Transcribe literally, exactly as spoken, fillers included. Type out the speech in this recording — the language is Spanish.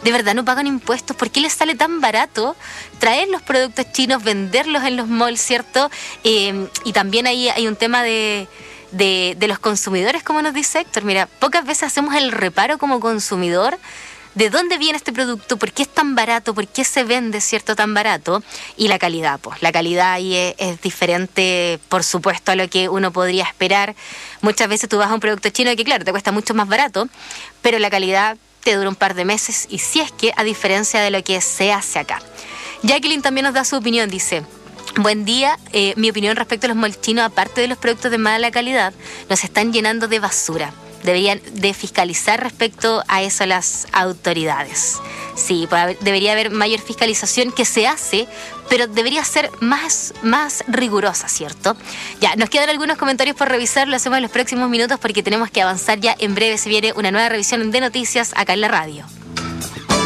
de verdad no pagan impuestos. ¿Por qué les sale tan barato traer los productos chinos, venderlos en los malls, cierto? Eh, y también ahí hay un tema de, de, de los consumidores, como nos dice Héctor. Mira, pocas veces hacemos el reparo como consumidor de dónde viene este producto, por qué es tan barato, por qué se vende, cierto, tan barato, y la calidad, pues la calidad ahí es, es diferente, por supuesto, a lo que uno podría esperar. Muchas veces tú vas a un producto chino que, claro, te cuesta mucho más barato, pero la calidad te dura un par de meses, y si es que, a diferencia de lo que se hace acá. Jacqueline también nos da su opinión, dice: buen día, eh, mi opinión respecto a los malls chinos, aparte de los productos de mala calidad, nos están llenando de basura. Deberían de fiscalizar respecto a eso las autoridades. Sí, pues, debería haber mayor fiscalización, que se hace, pero debería ser más, más rigurosa, ¿cierto? Ya, nos quedan algunos comentarios por revisar, lo hacemos en los próximos minutos porque tenemos que avanzar ya. En breve se viene una nueva revisión de noticias acá en la radio.